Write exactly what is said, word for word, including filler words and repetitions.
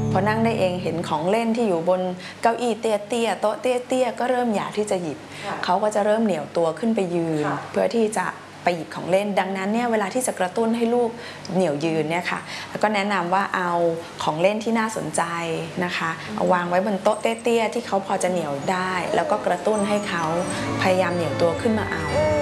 พอนั่งได้เองเห็นของเล่นที่อยู่บนเก้าอี้เตี้ยๆโต๊ะเตี้ยๆก็เริ่มอยากที่จะหยิบเขาก็จะเริ่มเหนี่ยวตัวขึ้นไปยืนเพื่อที่จะไปหยิบของเล่นดังนั้นเนี่ยเวลาที่จะกระตุ้นให้ลูกเหนี่ยวยืนเนี่ยค่ะแล้วก็แนะนำว่าเอาของเล่นที่น่าสนใจนะคะเอาวางไว้บนโต๊ะเตี้ยๆที่เขาพอจะเหนี่ยวได้แล้วก็กระตุ้นให้เขาพยายามเหนี่ยวตัวขึ้นมาเอา